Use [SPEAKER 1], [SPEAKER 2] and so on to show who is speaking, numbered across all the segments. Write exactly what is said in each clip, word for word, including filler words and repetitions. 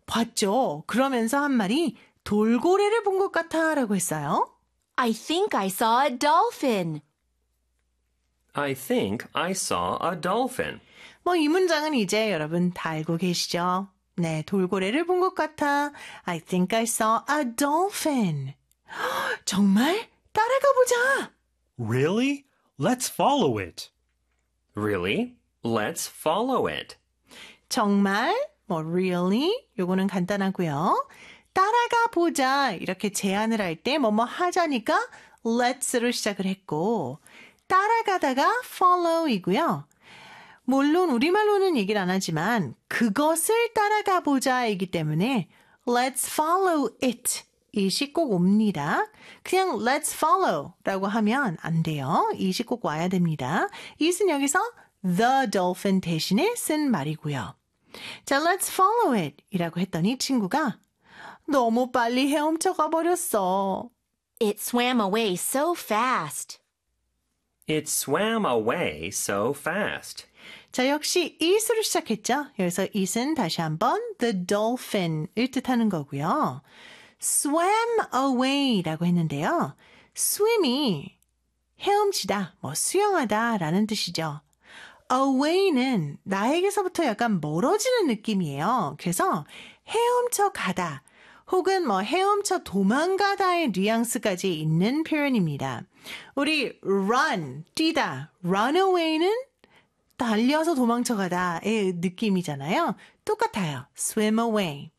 [SPEAKER 1] 봤죠. 그러면서 한 말이 돌고래를 본 것 같아 라고 했어요.
[SPEAKER 2] I think I saw a dolphin.
[SPEAKER 3] I think I saw a dolphin.
[SPEAKER 1] 뭐 이 문장은 이제 여러분 다 알고 계시죠? 네, 돌고래를 본 것 같아. I think I saw a dolphin. 정말? 따라가 보자.
[SPEAKER 4] Really? Let's follow it.
[SPEAKER 3] Really? Let's follow it.
[SPEAKER 1] 정말? 뭐 really? 요거는 간단하고요. 따라가 보자. 이렇게 제안을 할 때 뭐뭐 하자니까 let's로 시작을 했고 따라가다가 follow이고요. 물론 우리말로는 얘기를 안 하지만 그것을 따라가 보자이기 때문에 let's follow it 이시 꼭 옵니다. 그냥 let's follow 라고 하면 안 돼요. 이시 꼭 와야 됩니다. it은 여기서 the dolphin 대신에 쓴 말이고요. 자, let's follow it 이라고 했더니 친구가 너무 빨리 헤엄쳐 가버렸어.
[SPEAKER 2] It swam away so fast.
[SPEAKER 3] It swam away so fast.
[SPEAKER 1] 자, 역시 it으로 시작했죠. 여기서 it은 다시 한번 the dolphin을 뜻하는 거고요. swam away라고 했는데요. swim이 헤엄치다, 뭐 수영하다 라는 뜻이죠. away는 나에게서부터 약간 멀어지는 느낌이에요. 그래서 헤엄쳐 가다 혹은 뭐 헤엄쳐 도망가다의 뉘앙스까지 있는 표현입니다. 우리 run, 뛰다, run away는 달려서 도망쳐가다의 느낌이잖아요. 똑같아요. swim away.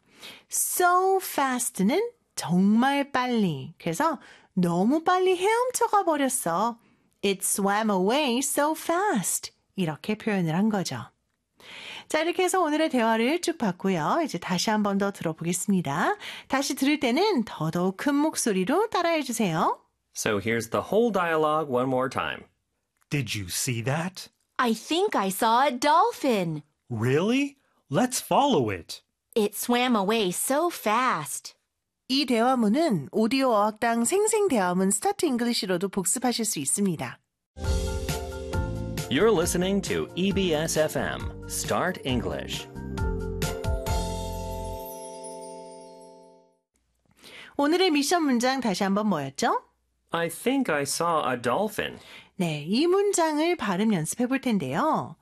[SPEAKER 1] so fast는 정말 빨리. 그래서 너무 빨리 헤엄쳐가 버렸어. It swam away so fast. 이렇게 표현을 한 거죠. 자, 이렇게 해서 오늘의 대화를 쭉 봤고요. 이제 다시 한 번 더 들어보겠습니다. 다시 들을 때는 더더욱 큰 목소리로 따라해 주세요.
[SPEAKER 3] So here's the whole dialogue one more time.
[SPEAKER 4] Did you see that?
[SPEAKER 2] I think I saw a dolphin.
[SPEAKER 4] Really? Let's follow it.
[SPEAKER 2] It swam away so fast.
[SPEAKER 1] 이 대화문은 오디오 어학당 생생대화문 스타트 잉글리시로도 복습하실 수 있습니다.
[SPEAKER 3] You're listening to E B S F M, Start English.
[SPEAKER 1] 오늘의 미션 문장 다시 한번 뭐였죠?
[SPEAKER 3] I think I saw a dolphin.
[SPEAKER 1] 네, 이 문장을 발음 연습해 볼 텐데요.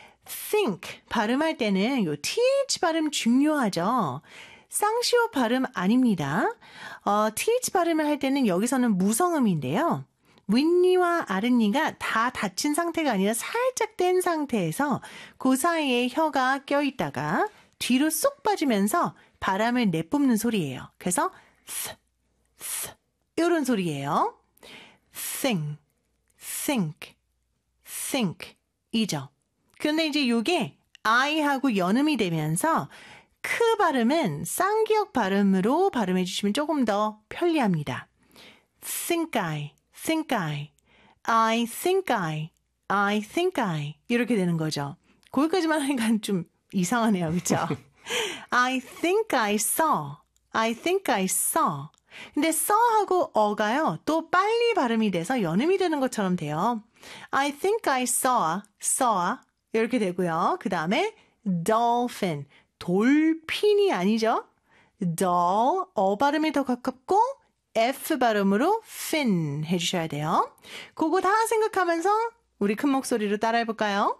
[SPEAKER 1] think 발음할 때는 요 th 발음 중요하죠. 쌍시오 발음 아닙니다. 어, th 발음을 할 때는 여기서는 무성음인데요. 윗니와 아랫니가 다 닫힌 상태가 아니라 살짝 뗀 상태에서 그 사이에 혀가 껴있다가 뒤로 쏙 빠지면서 바람을 내뿜는 소리예요. 그래서 th, th 이런 소리예요. think, think, think 이죠. 그런데 이제 이게 I하고 연음이 되면서 크 발음은 쌍기역 발음으로 발음해 주시면 조금 더 편리합니다. think I, think I, I think I, I think I 이렇게 되는 거죠. 거기까지만 하니까 좀 이상하네요. 그렇죠? I think I saw, I think I saw. 근데 saw하고 어가요. 또 빨리 발음이 돼서 연음이 되는 것처럼 돼요. I think I saw, saw 이렇게 되고요. 그 다음에 dolphin, 돌핀이 아니죠. doll, 어 발음이 더 가깝고 F 발음으로 fin 해주셔야 돼요. 그거 다 생각하면서 우리 큰 목소리로 따라해볼까요?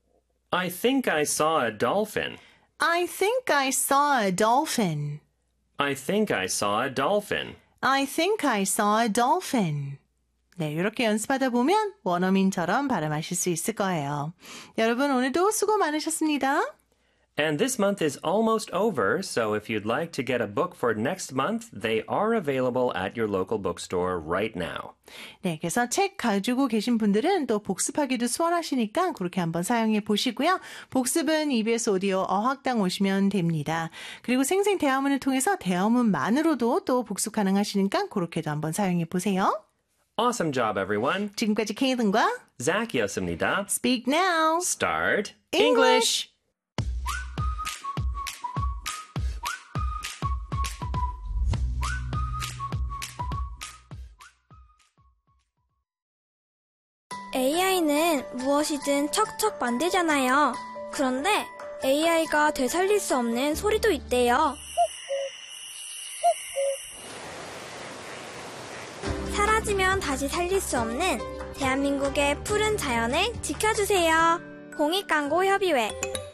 [SPEAKER 3] I think I saw a dolphin.
[SPEAKER 1] I think I saw a dolphin.
[SPEAKER 3] I think I saw a dolphin.
[SPEAKER 1] I think I saw a dolphin. 네, 이렇게 연습하다 보면 원어민처럼 발음하실 수 있을 거예요. 여러분 오늘도 수고 많으셨습니다.
[SPEAKER 3] And this month is almost over, so if you'd like to get a book for next month, they are available at your local bookstore right now.
[SPEAKER 1] 네, 그래서 책 가지고 계신 분들은 또 복습하기도 수월하시니까 그렇게 한번 사용해 보시고요. 복습은 이비에스 오디오 어학당 오시면 됩니다. 그리고 생생 대화문을 통해서 대화문만으로도 또 복습 가능하시니까 그렇게도 한번 사용해 보세요.
[SPEAKER 3] Awesome job, everyone.
[SPEAKER 1] 지금까지 케이든과
[SPEAKER 3] Zachy였습니다.
[SPEAKER 1] Speak Now.
[SPEAKER 3] Start
[SPEAKER 1] English.
[SPEAKER 5] 에이아이는 무엇이든 척척 만들잖아요. 그런데 에이아이가 되살릴 수 없는 소리도 있대요. 사라지면 다시 살릴 수 없는 대한민국의 푸른 자연을 지켜주세요. 공익광고협의회.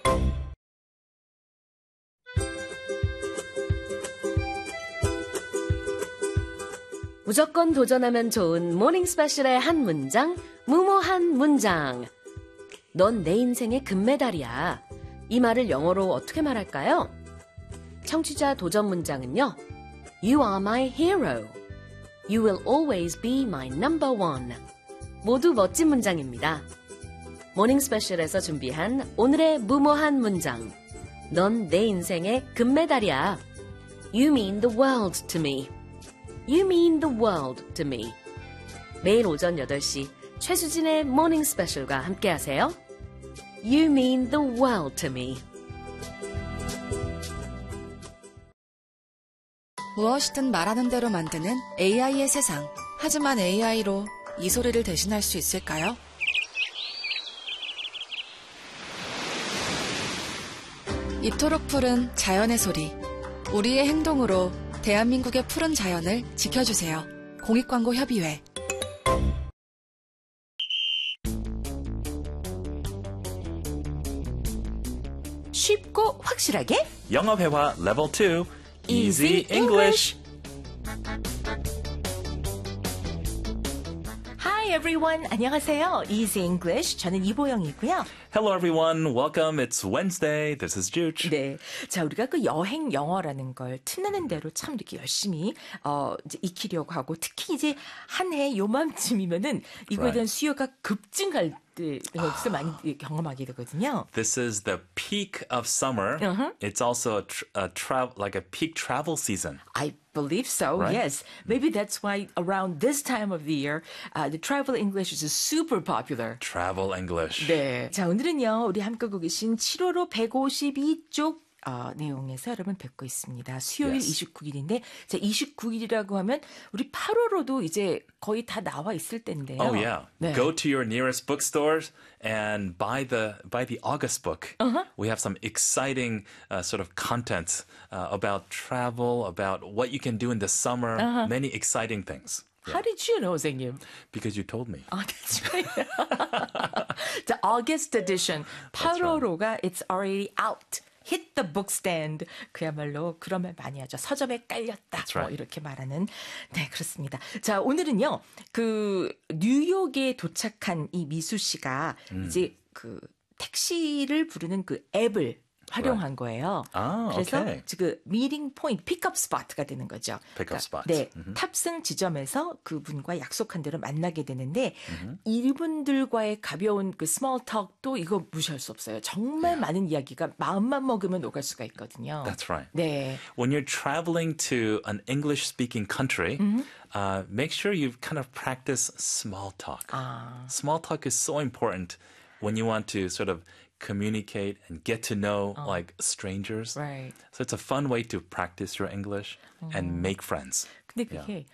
[SPEAKER 6] 무조건 도전하면 좋은 모닝 스페셜의 한 문장, 무모한 문장. 넌 내 인생의 금메달이야. 이 말을 영어로 어떻게 말할까요? 청취자 도전 문장은요. You are my hero. You will always be my number one. 모두 멋진 문장입니다. 모닝 스페셜에서 준비한 오늘의 무모한 문장. 넌 내 인생의 금메달이야. You mean the world to me. You mean the world to me. 매일 오전 여덟 시 최수진의 모닝 스페셜과 함께하세요. You mean the world to me.
[SPEAKER 7] 무엇이든 말하는 대로 만드는 에이아이의 세상. 하지만 에이아이로 이 소리를 대신할 수 있을까요? 이토록 푸른 자연의 소리. 우리의 행동으로 대한민국의 푸른 자연을 지켜주세요. 공익광고협의회.
[SPEAKER 1] 쉽고 확실하게
[SPEAKER 3] 영어 회화 레벨 투 Easy English.
[SPEAKER 1] Hi everyone. 안녕하세요. Easy English. 저는 이보영이고요.
[SPEAKER 3] Hello everyone. Welcome. It's Wednesday. This is Juge.
[SPEAKER 1] 네. 자, 우리가 그 여행 영어라는 걸 틈나는 대로 참 이렇게 열심히 어 이제 익히려고 하고 특히 이제 한 해 요맘쯤이면은 이거에 대한 수요가 급증할 때 것을 많이 경험하게 되거든요.
[SPEAKER 3] This is the peak of summer.
[SPEAKER 1] Uh-huh.
[SPEAKER 3] It's also a, tr- a tra- like a peak travel season.
[SPEAKER 1] I believe so.
[SPEAKER 3] Right?
[SPEAKER 1] Yes. Maybe that's why around this time of the year, uh, the travel English is super popular.
[SPEAKER 3] Travel English.
[SPEAKER 1] 네. 자, 오늘은요, 우리 함께하고 계신 칠월호 백오십이 쪽 어, 내용에서 여러분 뵙고 있습니다. 수요일
[SPEAKER 3] Yes.
[SPEAKER 1] 이십구 일인데, 자, 이십구 일이라고 하면 우리 팔월호도 이제 거의 다 나와 있을 때인데요.
[SPEAKER 3] Oh yeah.
[SPEAKER 1] 네.
[SPEAKER 3] Go to your nearest bookstores and buy the buy the August book.
[SPEAKER 1] Uh-huh.
[SPEAKER 3] We have some exciting uh, sort of content uh, about travel, about what you can do in the summer,
[SPEAKER 1] Uh-huh.
[SPEAKER 3] many exciting things.
[SPEAKER 1] How did you know, 선생님?
[SPEAKER 3] Because you told me.
[SPEAKER 1] 아, that's right. The August edition.
[SPEAKER 3] That's right.
[SPEAKER 1] 팔월호가 it's already out. Hit the book stand. 그야말로 그런 말 많이 하죠. 서점에 깔렸다.
[SPEAKER 3] That's right.
[SPEAKER 1] 뭐 이렇게 말하는. 네, 그렇습니다. 자, 오늘은요. 그 뉴욕에 도착한 이 미수 씨가
[SPEAKER 3] 음.
[SPEAKER 1] 이제 그 택시를 부르는 그 앱을 활용한 거예요.
[SPEAKER 3] 아,
[SPEAKER 1] 그래서
[SPEAKER 3] 오케이.
[SPEAKER 1] 지금 미팅 포인트, 픽업 스팟가 되는 거죠.
[SPEAKER 3] Pick up spot.
[SPEAKER 1] 네,
[SPEAKER 3] 음흠.
[SPEAKER 1] 탑승 지점에서 그분과 약속한 대로 만나게 되는데 이분들과의 가벼운 그 스몰 톡도 이거 무시할 수 없어요. 정말 많은 이야기가 마음만 먹으면 오갈 수가 있거든요.
[SPEAKER 3] That's right.
[SPEAKER 1] 네.
[SPEAKER 3] When you're traveling to an English-speaking country,
[SPEAKER 1] Mm-hmm.
[SPEAKER 3] uh, make sure you kind of practice small talk.
[SPEAKER 1] 아,
[SPEAKER 3] Small talk is so important when you want to sort of communicate and get to know like strangers.
[SPEAKER 1] right.
[SPEAKER 3] So it's a fun way to practice your English and make friends.
[SPEAKER 1] 근데 그게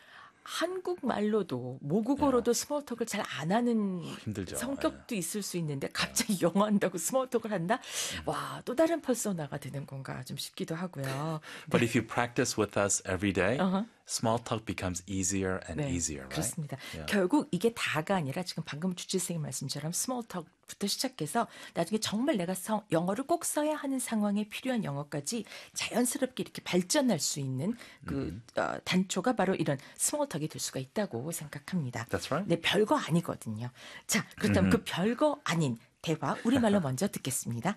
[SPEAKER 1] 한국말로도 모국어로도 스몰톡을 잘 안 하는
[SPEAKER 3] 힘들죠.
[SPEAKER 1] 성격도 있을 수 있는데 갑자기 영어 한다고 스몰톡을 한다? 와, 또 다른 퍼소나가 되는 건가 좀 싶기도 하고요.
[SPEAKER 3] But if you practice with us every day,
[SPEAKER 1] Uh-huh.
[SPEAKER 3] small talk becomes easier and
[SPEAKER 1] 네,
[SPEAKER 3] easier, right?
[SPEAKER 1] 그렇습니다.
[SPEAKER 3] Yeah.
[SPEAKER 1] 결국 이게 다가 아니라 지금 방금 주치생님 말씀처럼 스몰톡부터 시작해서 나중에 정말 내가 성, 영어를 꼭 써야 하는 상황에 필요한 영어까지 자연스럽게 이렇게 발전할 수 있는 그 어, 단초가 바로 이런 스몰톡이 될 수가 있다고 생각합니다.
[SPEAKER 3] That's right.
[SPEAKER 1] 네, 별거 아니거든요. 자, 그렇다면 그 별거 아닌 대화 우리말로 먼저 듣겠습니다.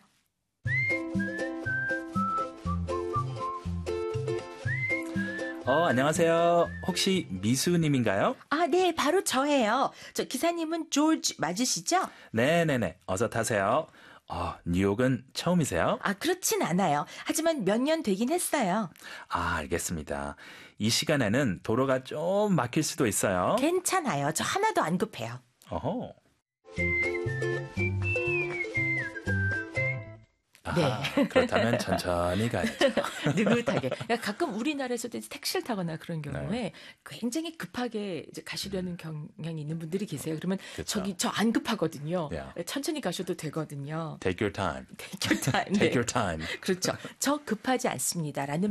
[SPEAKER 3] 어, 안녕하세요. 혹시 미수님인가요?
[SPEAKER 1] 아, 네, 바로 저예요. 저 기사님은 조지 맞으시죠?
[SPEAKER 3] 네네네. 어서 타세요. 어, 뉴욕은 처음이세요?
[SPEAKER 1] 아, 그렇진 않아요. 하지만 몇 년 되긴 했어요.
[SPEAKER 3] 아, 알겠습니다. 이 시간에는 도로가 좀 막힐 수도 있어요.
[SPEAKER 1] 괜찮아요. 저 하나도 안 급해요.
[SPEAKER 3] 어허.
[SPEAKER 1] 네.
[SPEAKER 3] 아하, 그렇다면 천천히 가야죠.
[SPEAKER 1] 느긋하게. 그러니까 가끔 우리나라에서도 이제 택시를 타거나 그런 경우에 굉장히 급하게 이제 가시려는 경향이 있는 분들이 계세요. 그러면
[SPEAKER 3] 그쵸.
[SPEAKER 1] 저기 저 안 급하거든요.
[SPEAKER 3] Yeah.
[SPEAKER 1] 천천히 가셔도 되거든요.
[SPEAKER 3] Take your time.
[SPEAKER 1] Take your time.
[SPEAKER 3] Take
[SPEAKER 1] 네.
[SPEAKER 3] your time.
[SPEAKER 1] 그렇죠. 저 급하지 않습니다라는